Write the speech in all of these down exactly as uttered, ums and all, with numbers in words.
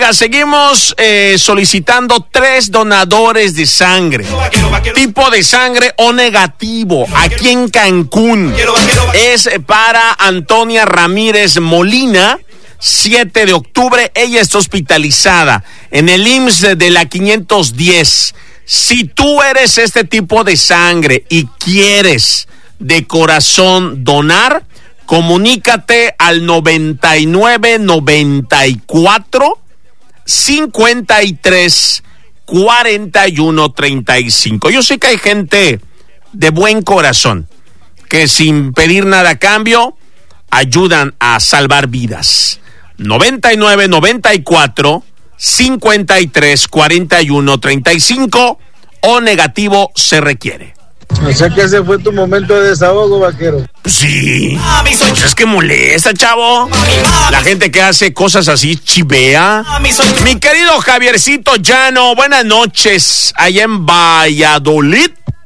Oiga, seguimos eh, solicitando tres donadores de sangre. Tipo de sangre O negativo, aquí en Cancún. Es para Antonia Ramírez Molina, siete de octubre. Ella está hospitalizada en el I M S S de la quinientos diez. Si tú eres este tipo de sangre y quieres de corazón donar, comunícate al noventa y nueve, noventa y cuatro, cincuenta y tres, cuarenta y uno, treinta y cinco. Yo sé que hay gente de buen corazón que sin pedir nada a cambio ayudan a salvar vidas. noventa y nueve, noventa y cuatro, cincuenta y tres, cuarenta y uno, treinta y cinco. O negativo se requiere. O sea que ese fue tu momento de desahogo, vaquero. Sí, pues es que molesta, chavo. La gente que hace cosas así chivea. Mi querido Javiercito Llano, buenas noches. Allá en Valladolid.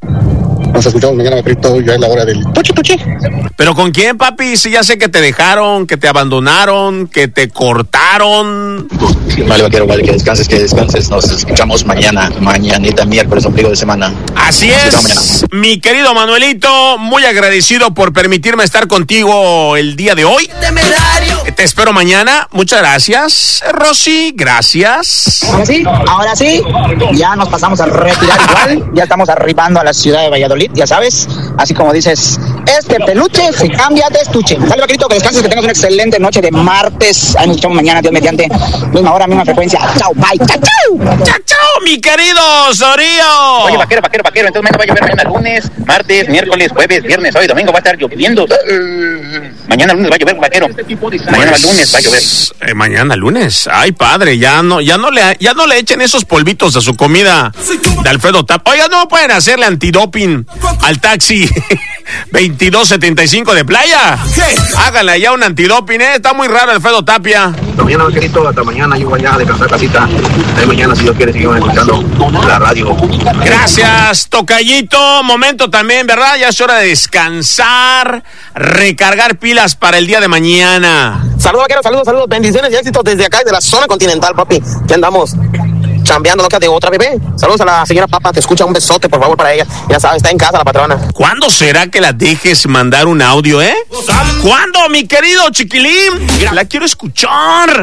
Nos escuchamos mañana, vaquerito, ya es la hora del toche, toche. ¿Pero con quién, papi? Si ya sé que te dejaron, que te abandonaron, que te cortaron. Vale, vaquero, vale, que descanses, que descanses. Nos escuchamos mañana, mañanita, miércoles, ombligo de semana. Así es, mi querido Manuelito, muy agradecido por permitirme estar contigo el día de hoy. Te espero mañana. Muchas gracias, Rosy, gracias. Ahora sí, ahora sí, ya nos pasamos a retirar igual. Ya estamos arribando a la ciudad de Valladolid, ya sabes, así como dices, este peluche se cambia de estuche. Sale, vaquerito, que descanses, que tengas una excelente noche de martes. Ahí nos escuchamos mañana, Dios mediante, misma hora, misma frecuencia. Chao, bye, chao, chao. Chao, chao, mi querido Sorío. Oye, vaquero, vaquero, vaquero, entonces mañana va a llover, mañana lunes, martes, miércoles, jueves, viernes, hoy domingo va a estar lloviendo. Mañana lunes va a llover, vaquero. Mañana Pues, lunes va a llover. Eh, mañana lunes. Ay, padre, ya no, ya no le, ya no le echen esos polvitos a su comida de Alfredo Tapia. Oiga, no pueden hacerle antidoping al taxi veintidós setenta y cinco de playa. Háganle ya un antidoping, eh. Está muy raro Alfredo Tapia. Hasta mañana, vaquerito, hasta mañana. Yo voy a descansar casita. Ahí mañana, si Dios quiere, seguimos escuchando la radio. Gracias, tocayito. Momento también, ¿verdad? Ya es hora de descansar, recargar pilas para el día de mañana. Saludos, vaquero, saludos, saludos, bendiciones y éxitos desde acá, de la zona continental, papi. Ya andamos chambeando lo que de otra bebé. Saludos a la señora Papa, te escucha, un besote, por favor, para ella. Ya sabes, está en casa la patrona. ¿Cuándo será que la dejes mandar un audio, eh? ¿Cuándo, mi querido chiquilín? La quiero escuchar.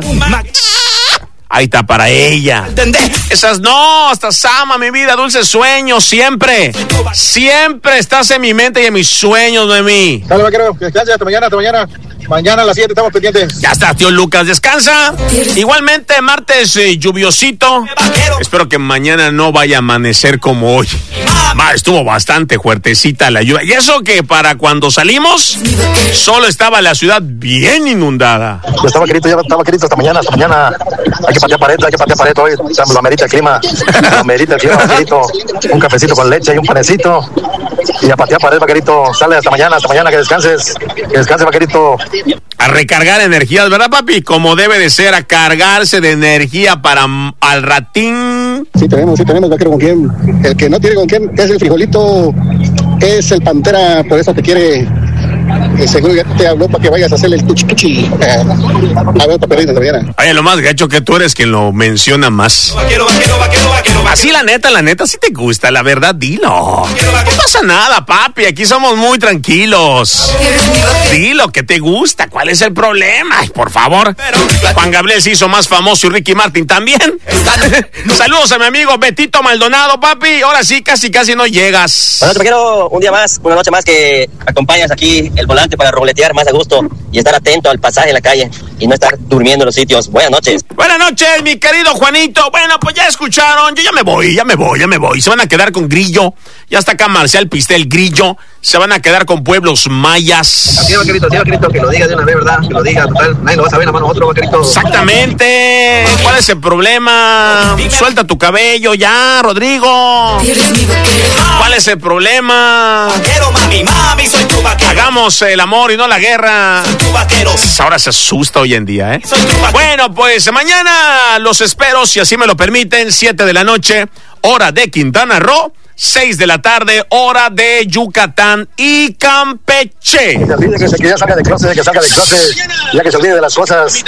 Ahí está, para ella. Esas no, hasta Sama, mi vida, dulce sueño, siempre. Siempre estás en mi mente y en mis sueños, Noemí. Sale, vaquero, que descanse, hasta mañana, hasta mañana. Mañana a las siete estamos pendientes. Ya está, tío Lucas, descansa. Igualmente, martes eh, lluviosito. Espero que mañana no vaya a amanecer como hoy. Ma, estuvo bastante fuertecita la lluvia. Y eso que para cuando salimos, solo estaba la ciudad bien inundada. Ya está, vaquerito, ya está, vaquerito, hasta mañana, hasta mañana. Hay que patear pared, hay que patear pared hoy. Lo amerita el clima. Lo amerita el clima, vaquerito. Un cafecito con leche y un panecito. Y a patear pared, vaquerito. Sale, hasta mañana, hasta mañana, que descanses. Que descanse, vaquerito. A recargar energías, ¿verdad, papi? Como debe de ser, a cargarse de energía para m- al ratín. Sí tenemos, sí tenemos, vaquero, con quién. El que no tiene con quién es el frijolito, es el Pantera, por eso te quiere. Eh, seguro ya te habló para que vayas a hacerle el tuchi tuchi. Eh, a ver, papelito, mañana. Oye, lo más gacho que tú eres quien lo menciona más. Así la neta, la neta, sí te gusta, la verdad, dilo. No pasa nada, papi, aquí somos muy tranquilos. Dilo que te gusta, ¿cuál es el problema? Ay, por favor. Juan Gabriel se hizo más famoso y Ricky Martin también. Saludos a mi amigo Betito Maldonado, papi. Ahora sí, casi, casi no llegas. Bueno, vaquero, un día más, una noche más que acompañas aquí el volante para roletear más a gusto y estar atento al pasaje en la calle y no estar durmiendo en los sitios. Buenas noches. Buenas noches, mi querido Juanito. Bueno, pues ya escucharon, yo ya me voy, ya me voy, ya me voy. Se van a quedar con Grillo. Ya está acá Marcial Pistel Grillo. Se van a quedar con pueblos mayas. Así, vaquerito, así, vaquerito, que lo diga de una vez, ¿verdad? Que lo diga, total. Nadie lo va a saber, nada más nosotros, vaquerito. Exactamente. ¿Cuál es el problema? Suelta tu cabello ya, Rodrigo. ¿Cuál es el problema? Hagamos el amor y no la guerra. Ahora se asusta hoy en día, ¿eh? Bueno, pues mañana los espero, si así me lo permiten, siete de la noche, hora de Quintana Roo. seis de la tarde, hora de Yucatán y Campeche. Que se olvide, que, se, que ya salga de closet, que salga de closet, ya que se olvide de las cosas.